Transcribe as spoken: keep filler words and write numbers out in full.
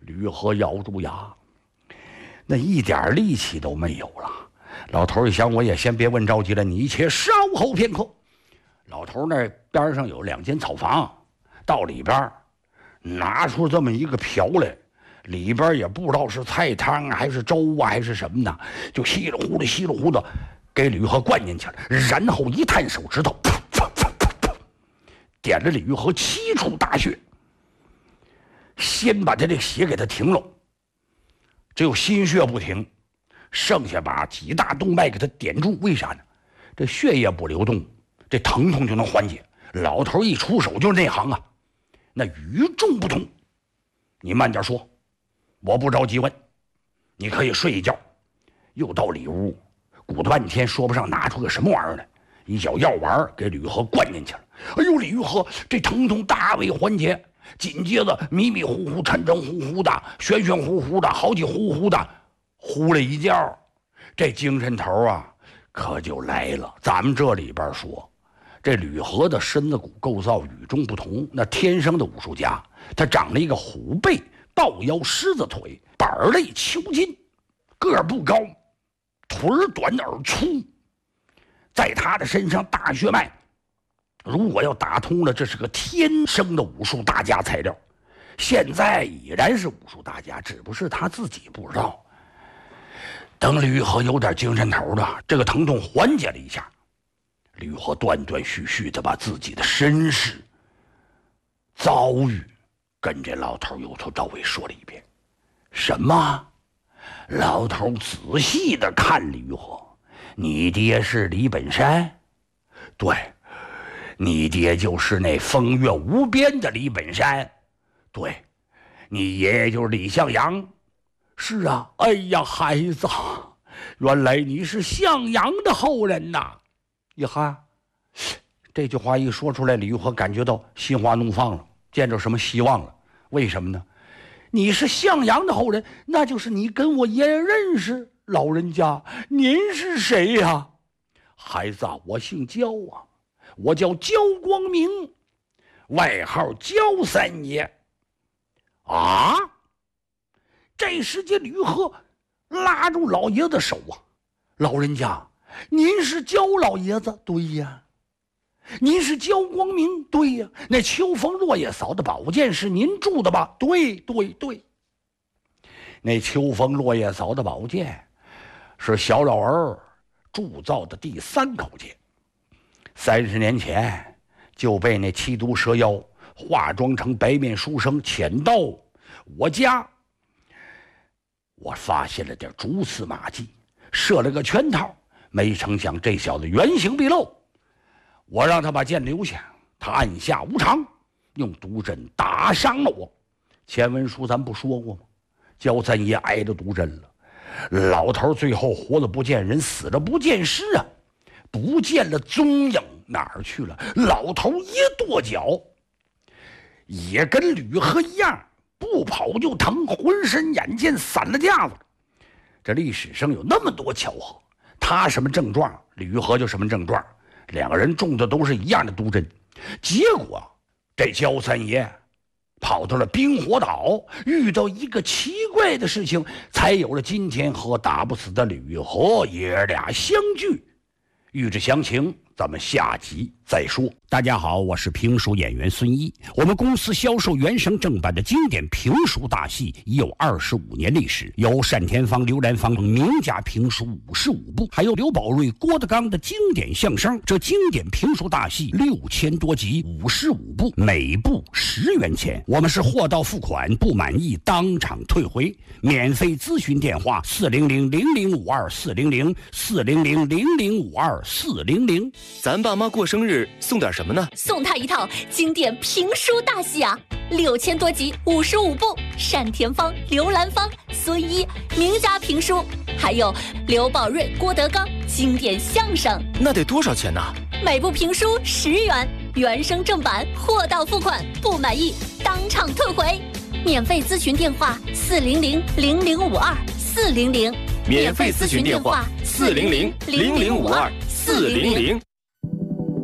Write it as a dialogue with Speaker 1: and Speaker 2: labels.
Speaker 1: 吕和咬住牙，那一点力气都没有了。老头一想，我也先别问着急了，你且稍后片刻。老头那边上有两间草房，到里边拿出这么一个瓢来，里边也不知道是菜汤还是粥啊还是什么呢，就稀里糊涂稀里糊涂给吕和灌进去了，然后一探手指头，噗噗噗噗噗，点了吕和七处大穴，先把他这血给他停了，只有心血不停，剩下把几大动脉给他点住。为啥呢？这血液不流动，这疼痛就能缓解。老头一出手就是内行啊，那与众不同。你慢点说，我不着急问，你可以睡一觉。又到里屋，鼓捣半天说不上拿出个什么玩意儿来，一小药丸给吕和灌进去了。哎呦，吕和这疼痛大为缓解，紧接着迷迷糊糊、沉沉糊糊的、玄玄乎乎的、好几呼呼的呼了一觉，这精神头啊可就来了。咱们这里边说，这吕和的身子骨构造与众不同，那天生的武术家，他长了一个虎背豹腰狮子腿，板类球筋，个儿不高，腿儿短而粗。在他的身上大血脉如果要打通了，这是个天生的武术大家材料。现在已然是武术大家，只不是他自己不知道。等吕和有点精神头了，这个疼痛缓解了一下，吕和断断续续的把自己的身世遭遇跟这老头由头到尾说了一遍。什么？老头仔细的看吕和，你爹是李本山？对，你爹就是那风月无边的李本山。对，你爷爷就是李向阳。是啊，哎呀，孩子，原来你是向阳的后人呐！一哈，这句话一说出来，吕和感觉到心花怒放了，见着什么希望了。为什么呢？你是向阳的后人，那就是你跟我爷爷认识。老人家，您是谁呀、啊？孩子啊，我姓焦啊，我叫焦光明，外号焦三爷。啊！这时间吕和拉住老爷子手啊，老人家，您是焦老爷子？对呀。您是焦光明？对呀。那秋风落叶嫂的宝剑是您铸的吧？对对对。那秋风落叶嫂的宝剑是小老儿铸造的第三口剑，三十年前就被那七毒蛇妖化妆成白面书生潜到我家，我发现了点蛛丝马迹，设了个圈套，没成想这小子原形毕露。我让他把剑留下，他按下无常，用毒针打伤了我。前文书咱不说过吗？焦三爷挨着毒针了，老头最后活了不见人，死了不见尸啊，不见了踪影，哪儿去了？老头一跺脚，也跟吕和一样，不跑就疼，浑身眼见散了架子。这历史上有那么多巧合，他什么症状，吕和就什么症状，两个人中的都是一样的毒针。结果这焦三爷跑到了冰火岛，遇到一个奇怪的事情，才有了今天和打不死的吕和爷俩相聚。欲知详情，咱们下集再说。大家好，我是评书演员孙一。我们公司销售原声正版的经典评书大戏已有二十五年历史，有单田芳、刘兰芳等名家评书五十五部，还有刘宝瑞、郭德纲的经典相声。这经典评书大戏六千多集，五十五部，每部十元钱。我们是货到付款，不满意当场退回。免费咨询电话：四零零零零五二四零零四零零零零五二四零零。
Speaker 2: 咱爸妈过生日送点什么呢？
Speaker 3: 送他一套经典评书大戏啊，六千多集，五十五部，单田芳、刘兰芳、孙一名家评书，还有刘宝瑞、郭德纲经典相声。
Speaker 2: 那得多少钱呢？
Speaker 3: 每部评书十元，原声正版，货到付款，不满意当场退回。免费咨询电话：四零零零零五二四零零。
Speaker 2: 免费咨询电话：四零零零零五二四零零。